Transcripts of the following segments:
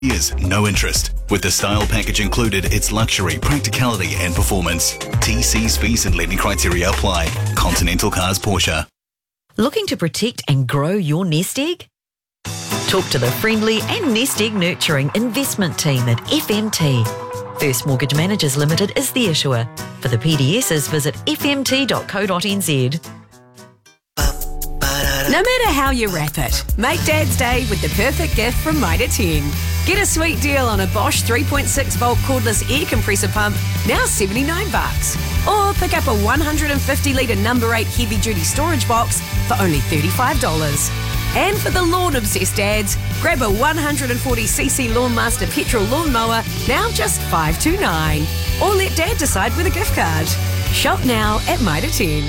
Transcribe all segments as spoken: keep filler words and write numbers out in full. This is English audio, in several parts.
Years, no interest. With the style package included, it's luxury, practicality and performance. T Cs, fees and lending criteria apply. Continental Cars Porsche. Looking to protect and grow your nest egg? Talk to the friendly and nest egg nurturing investment team at F M T. First Mortgage Managers Limited is the issuer. For the P D Ss, visit f m t dot co dot n z. No matter how you wrap it, make Dad's Day with the perfect gift from Mitre ten. Get a sweet deal on a Bosch three point six volt cordless air compressor pump, now seventy-nine bucks. Or pick up a one hundred fifty litre number eight heavy duty storage box for only thirty-five dollars. And for the lawn-obsessed dads, grab a one hundred forty c c Lawnmaster petrol lawnmower, now just five hundred twenty-nine dollars. Or let Dad decide with a gift card. Shop now at Mitre ten.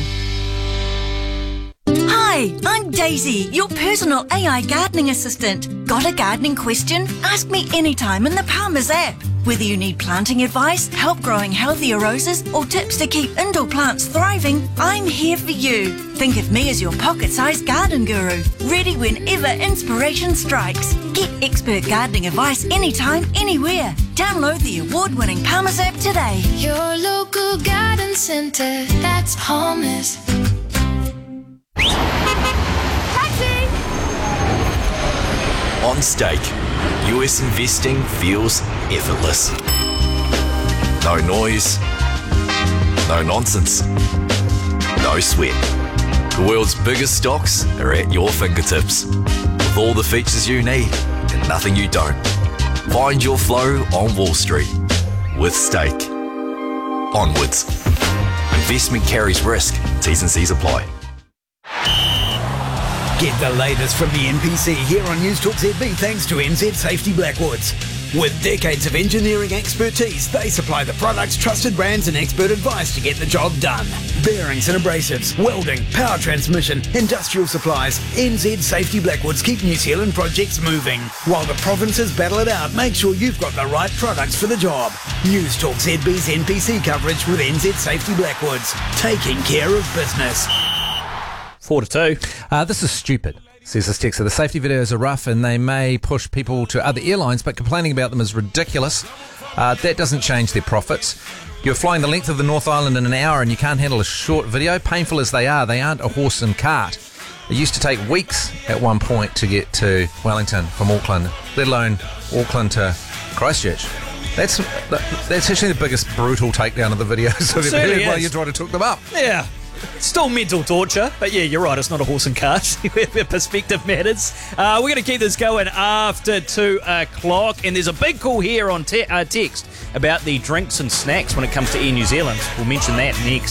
Hi, I'm Daisy, your personal A I gardening assistant. Got a gardening question? Ask me anytime in the Palmer's app. Whether you need planting advice, help growing healthier roses, or tips to keep indoor plants thriving, I'm here for you. Think of me as your pocket-sized garden guru, ready whenever inspiration strikes. Get expert gardening advice anytime, anywhere. Download the award-winning Palmer's app today. Your local garden centre, that's Palmer's. On Stake, U S investing feels effortless. No noise, no nonsense, no sweat. The world's biggest stocks are at your fingertips, with all the features you need and nothing you don't. Find your flow on Wall Street with Stake. Onwards. Investment carries risk. T's and C's apply. Get the latest from the N P C here on News Talk Z B thanks to N Z Safety Blackwoods. With decades of engineering expertise, they supply the products, trusted brands and expert advice to get the job done. Bearings and abrasives, welding, power transmission, industrial supplies. N Z Safety Blackwoods keep New Zealand projects moving. While the provinces battle it out, make sure you've got the right products for the job. News Talk Z B's N P C coverage with N Z Safety Blackwoods. Taking care of business. Four to two. Uh, this is stupid, says this texter. The safety videos are rough and they may push people to other airlines, but complaining about them is ridiculous. Uh, that doesn't change their profits. You're flying the length of the North Island in an hour and you can't handle a short video. Painful as they are, they aren't a horse and cart. It used to take weeks at one point to get to Wellington from Auckland, let alone Auckland to Christchurch. That's that's actually the biggest brutal takedown of the videos I've ever heard while you're trying to talk them up. Yeah. Still mental torture, but yeah, you're right, it's not a horse and cart. Perspective matters. Uh, we're going to keep this going after two o'clock, and there's a big call here on te- uh, text about the drinks and snacks when it comes to Air New Zealand. We'll mention that next.